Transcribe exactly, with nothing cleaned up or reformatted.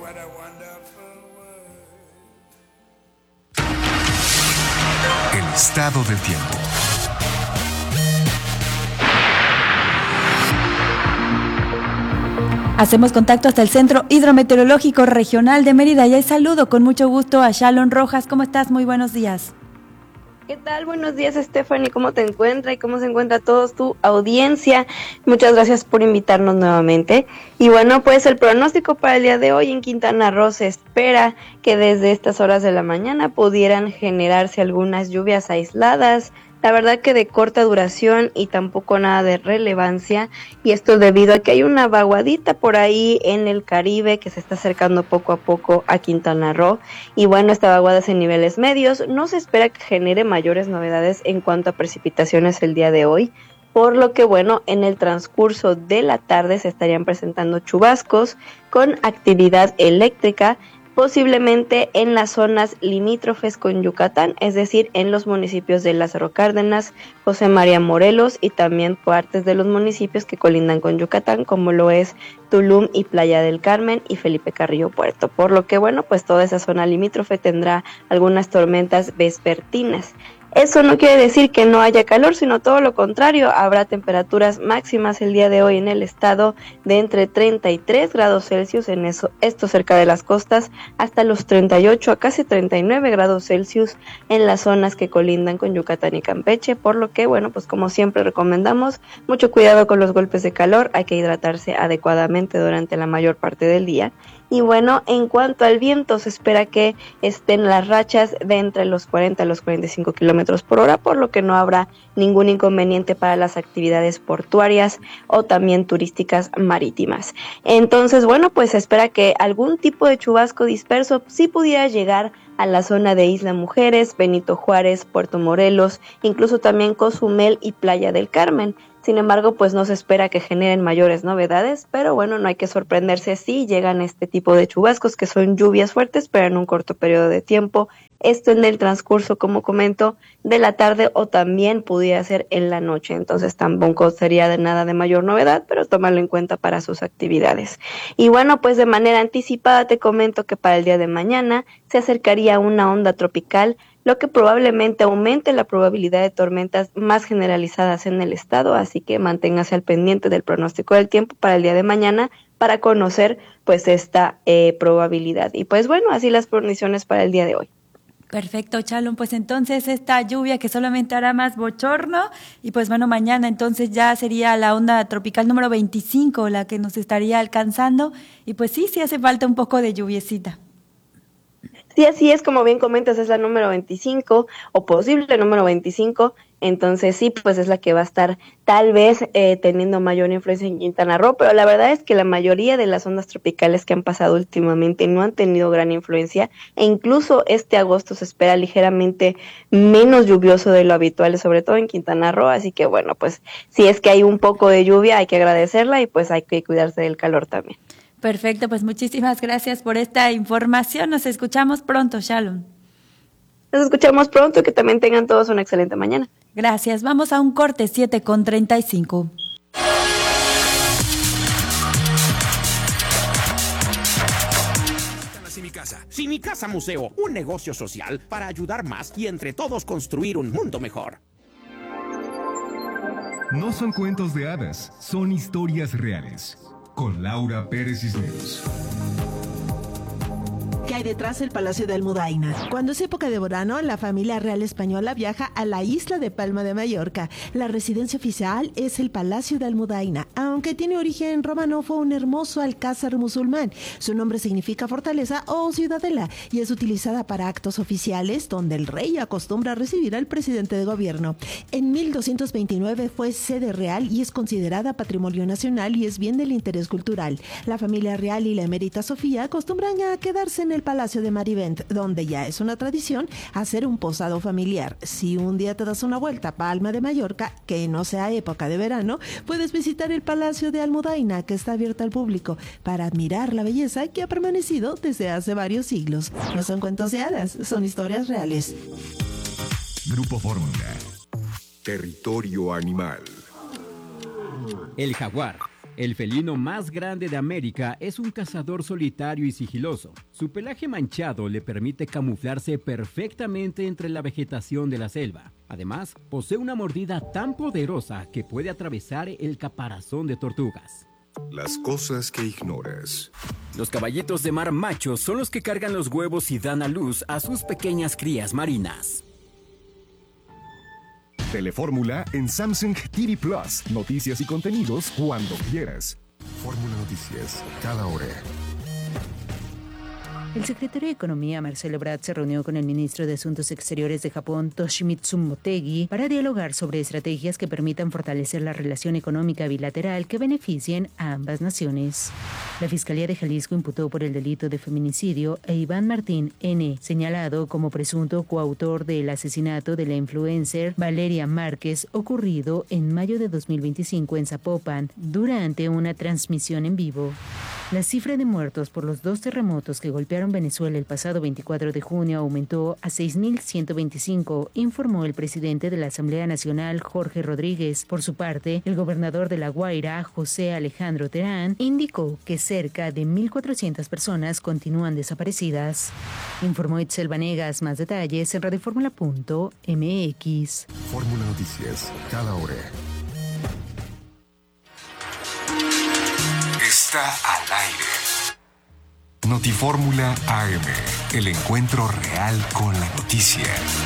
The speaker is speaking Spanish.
El estado del tiempo. Hacemos contacto hasta el Centro Hidrometeorológico Regional de Mérida y ahí saludo con mucho gusto a Shalon Rojas. ¿Cómo estás? Muy buenos días. ¿Qué tal? Buenos días, Stephanie. ¿Cómo te encuentras y cómo se encuentra toda tu audiencia? Muchas gracias por invitarnos nuevamente. Y bueno, pues el pronóstico para el día de hoy en Quintana Roo se espera que desde estas horas de la mañana pudieran generarse algunas lluvias aisladas. La verdad que de corta duración y tampoco nada de relevancia, y esto debido a que hay una vaguadita por ahí en el Caribe que se está acercando poco a poco a Quintana Roo, y bueno, esta vaguada es en niveles medios. No se espera que genere mayores novedades en cuanto a precipitaciones el día de hoy, por lo que bueno, en el transcurso de la tarde se estarían presentando chubascos con actividad eléctrica, posiblemente en las zonas limítrofes con Yucatán, es decir, en los municipios de Lázaro Cárdenas, José María Morelos y también partes de los municipios que colindan con Yucatán, como lo es Tulum y Playa del Carmen y Felipe Carrillo Puerto, por lo que bueno, pues toda esa zona limítrofe tendrá algunas tormentas vespertinas. Eso no quiere decir que no haya calor, sino todo lo contrario. Habrá temperaturas máximas el día de hoy en el estado de entre treinta y tres grados Celsius, en eso, esto cerca de las costas, hasta los treinta y ocho a casi treinta y nueve grados Celsius en las zonas que colindan con Yucatán y Campeche, por lo que, bueno, pues como siempre recomendamos, mucho cuidado con los golpes de calor, hay que hidratarse adecuadamente durante la mayor parte del día. Y bueno, en cuanto al viento, se espera que estén las rachas de entre los cuarenta a los cuarenta y cinco kilómetros por hora, por lo que no habrá ningún inconveniente para las actividades portuarias o también turísticas marítimas. Entonces, bueno, pues se espera que algún tipo de chubasco disperso sí pudiera llegar a la zona de Isla Mujeres, Benito Juárez, Puerto Morelos, incluso también Cozumel y Playa del Carmen. Sin embargo, pues no se espera que generen mayores novedades, pero bueno, no hay que sorprenderse si llegan este tipo de chubascos, que son lluvias fuertes, pero en un corto periodo de tiempo. Esto en el transcurso, como comento, de la tarde o también pudiera ser en la noche. Entonces tampoco sería de nada de mayor novedad, pero tómalo en cuenta para sus actividades. Y bueno, pues de manera anticipada te comento que para el día de mañana se acercaría una onda tropical, lo que probablemente aumente la probabilidad de tormentas más generalizadas en el estado, así que manténgase al pendiente del pronóstico del tiempo para el día de mañana para conocer pues esta eh, probabilidad. Y pues bueno, así las condiciones para el día de hoy. Perfecto, Shalon, pues entonces esta lluvia que solamente hará más bochorno y pues bueno, mañana entonces ya sería la onda tropical número veinticinco la que nos estaría alcanzando y pues sí, sí hace falta un poco de lluviecita. Sí, así es, como bien comentas, es la número veinticinco o posible número veinticinco, entonces sí, pues es la que va a estar tal vez eh, teniendo mayor influencia en Quintana Roo, pero la verdad es que la mayoría de las ondas tropicales que han pasado últimamente no han tenido gran influencia e incluso este agosto se espera ligeramente menos lluvioso de lo habitual, sobre todo en Quintana Roo, así que bueno, pues si es que hay un poco de lluvia hay que agradecerla y pues hay que cuidarse del calor también. Perfecto, pues muchísimas gracias por esta información. Nos escuchamos pronto, Shalon. Nos escuchamos pronto, que también tengan todos una excelente mañana. Gracias, vamos a un corte siete con treinta y cinco. Mi casa. Sí, mi casa museo, un negocio social para ayudar más y entre todos construir un mundo mejor. No son cuentos de hadas, son historias reales. Con Laura Pérez Cisneros. ¿Qué hay detrás del Palacio de Almudaina? Cuando es época de verano, la familia real española viaja a la isla de Palma de Mallorca. La residencia oficial es el Palacio de Almudaina, aunque tiene origen romano, fue un hermoso alcázar musulmán. Su nombre significa fortaleza o ciudadela y es utilizada para actos oficiales donde el rey acostumbra a recibir al presidente de gobierno. En mil doscientos veintinueve fue sede real y es considerada patrimonio nacional y es bien del interés cultural. La familia real y la emérita Sofía acostumbran a quedarse en el Palacio de Marivent, donde ya es una tradición hacer un posado familiar. Si un día te das una vuelta a Palma de Mallorca, que no sea época de verano, puedes visitar el Palacio de Almudaina, que está abierto al público, para admirar la belleza que ha permanecido desde hace varios siglos. No son cuentos de hadas, son historias reales. Grupo Fórmula. Territorio animal. El jaguar, El felino más grande de América es un cazador solitario y sigiloso. Su pelaje manchado le permite camuflarse perfectamente entre la vegetación de la selva. Además, posee una mordida tan poderosa que puede atravesar el caparazón de tortugas. Las cosas que ignoras. Los caballitos de mar machos son los que cargan los huevos y dan a luz a sus pequeñas crías marinas. Telefórmula en Samsung T V Plus. Noticias y contenidos cuando quieras. Fórmula Noticias, cada hora. El secretario de Economía, Marcelo Ebrard, se reunió con el ministro de Asuntos Exteriores de Japón, Toshimitsu Motegi, para dialogar sobre estrategias que permitan fortalecer la relación económica bilateral que beneficien a ambas naciones. La Fiscalía de Jalisco imputó por el delito de feminicidio a Iván Martín N., señalado como presunto coautor del asesinato de la influencer Valeria Márquez, ocurrido en mayo de dos mil veinticinco en Zapopan, durante una transmisión en vivo. La cifra de muertos por los dos terremotos que golpearon Venezuela el pasado veinticuatro de junio aumentó a seis mil ciento veinticinco, informó el presidente de la Asamblea Nacional, Jorge Rodríguez. Por su parte, el gobernador de La Guaira, José Alejandro Terán, indicó que cerca de mil cuatrocientas personas continúan desaparecidas. Informó Itzel Vanegas. Más detalles en radioformula punto m x. Fórmula Noticias, cada hora. Está al aire. Notifórmula A M, el encuentro real con la noticia.